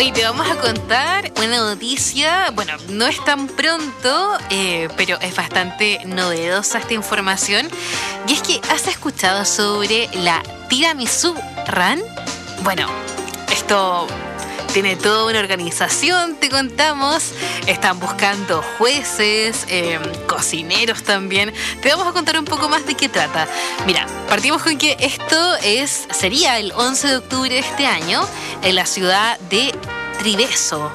Hoy te vamos a contar una noticia, bueno, no es tan pronto, pero es bastante novedosa esta información. Y es que, ¿has escuchado sobre la Tiramisu Run? Bueno, esto tiene toda una organización, te contamos. Están buscando jueces, cocineros también. Te vamos a contar un poco más de qué trata. Mira, partimos con que esto sería el 11 de octubre de este año en la ciudad de Trevieso,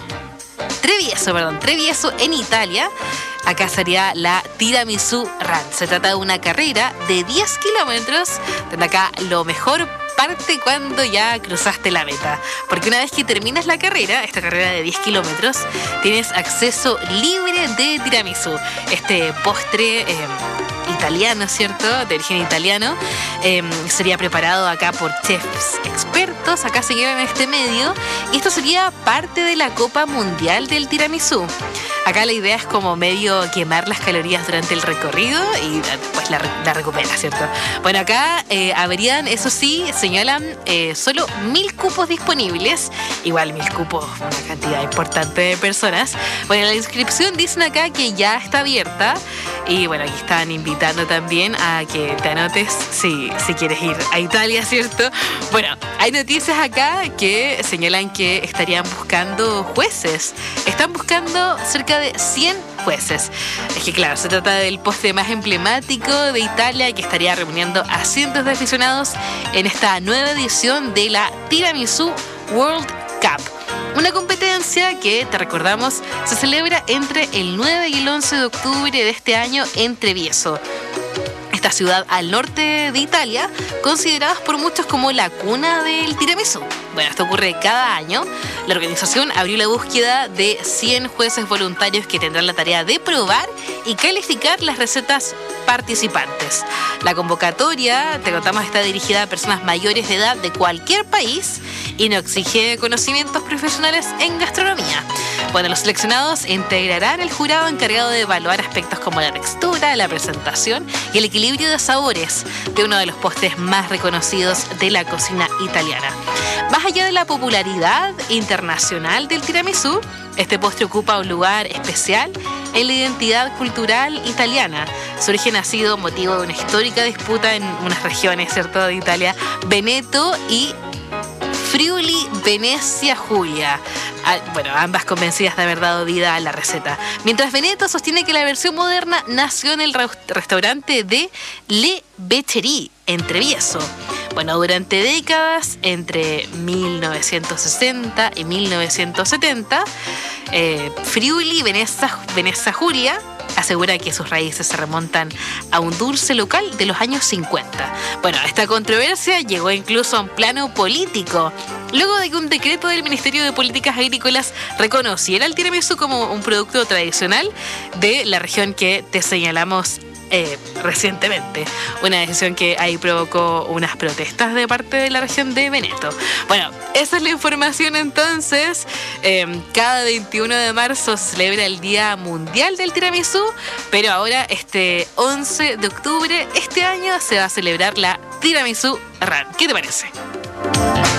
en Italia. Acá sería la Tiramisu Run. Se trata de una carrera de 10 kilómetros, donde acá lo mejor parte cuando ya cruzaste la meta. Porque una vez que terminas la carrera, esta carrera de 10 kilómetros, tienes acceso libre de tiramisú. Este postre italiano, ¿cierto? De origen italiano. Sería preparado acá por chefs expertos. Acá se lleva en este medio. Y esto sería parte de la Copa Mundial del Tiramisú. Acá la idea es como medio quemar las calorías durante el recorrido y después la recupera, ¿cierto? Bueno, acá habrían, eso sí, señalan solo 1000 cupos disponibles. Igual 1000 cupos, una cantidad importante de personas. Bueno, la inscripción dicen acá que ya está abierta. Y bueno, aquí están invitando también a que te anotes si quieres ir a Italia, ¿cierto? Bueno, hay noticias acá que señalan que estarían buscando jueces. Están buscando cerca de 100 jueces. Es que claro, se trata del postre más emblemático de Italia que estaría reuniendo a cientos de aficionados en esta nueva edición de la Tiramisu World Cup. Una competencia que, te recordamos, se celebra entre el 9 y el 11 de octubre de este año en Trevieso, esta ciudad al norte de Italia, considerada por muchos como la cuna del tiramisú. Bueno, esto ocurre cada año. La organización abrió la búsqueda de 100 jueces voluntarios que tendrán la tarea de probar y calificar las recetas participantes. La convocatoria, te contamos, está dirigida a personas mayores de edad de cualquier país y no exige conocimientos profesionales en gastronomía. Bueno, los seleccionados integrarán el jurado encargado de evaluar aspectos como la textura, la presentación y el equilibrio de sabores de uno de los postres más reconocidos de la cocina italiana. Más allá de la popularidad internacional del tiramisú, este postre ocupa un lugar especial en la identidad cultural italiana. Su origen ha sido motivo de una histórica disputa en unas regiones, ¿cierto?, de Italia, Veneto y Friuli Venezia Giulia. Bueno, ambas convencidas de haber dado vida a la receta. Mientras Veneto sostiene que la versión moderna nació en el restaurante de Le Beccherie, en Trevieso. Bueno, durante décadas, entre 1960 y 1970, Friuli Venezia Giulia asegura que sus raíces se remontan a un dulce local de los años 50. Bueno, esta controversia llegó incluso a un plano político, luego de que un decreto del Ministerio de Políticas Agrícolas reconociera el tiramisú como un producto tradicional de la región que te señalamos recientemente. Una decisión que ahí provocó unas protestas de parte de la región de Veneto. Bueno, esa es la información entonces. Cada 21 de marzo se celebra el Día Mundial del Tiramisú, pero ahora este 11 de octubre, este año, se va a celebrar la Tiramisu Run. ¿Qué te parece?